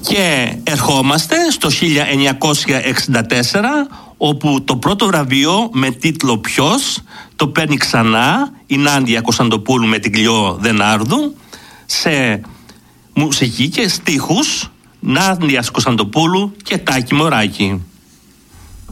Και ερχόμαστε στο 1964, όπου το πρώτο βραβείο με τίτλο «Ποιος» το παίρνει ξανά η Νάντια Κωνσταντοπούλου με την Κλειό Δενάρδου, σε μουσική και στίχους Νάντιας Κωνσταντοπούλου και Τάκη Μωράκη.